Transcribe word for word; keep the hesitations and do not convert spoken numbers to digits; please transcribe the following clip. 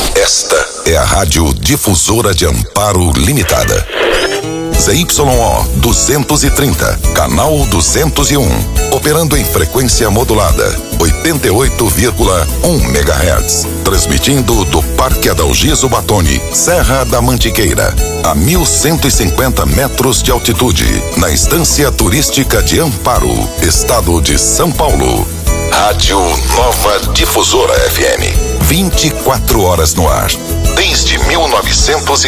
Esta é a Rádio Difusora de Amparo Limitada. Z Y O duzentos e trinta, canal duzentos e um, operando em frequência modulada, oitenta e oito vírgula um megahertz, transmitindo do Parque Adalgiso Batoni, Serra da Mantiqueira, a mil cento e cinquenta metros de altitude, na Estância Turística de Amparo, Estado de São Paulo. Rádio Nova Difusora F M, vinte e quatro horas no ar, desde mil novecentos e